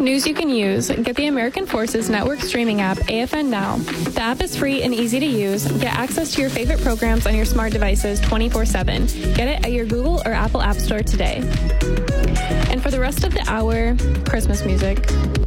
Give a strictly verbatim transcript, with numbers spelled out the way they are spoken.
News you can use. Get the American Forces Network streaming app, A F N Now. The app is free and easy to use. Get access to your favorite programs on your smart devices twenty-four seven. Get it at your Google or Apple App Store today. And for the rest of the hour, Christmas music.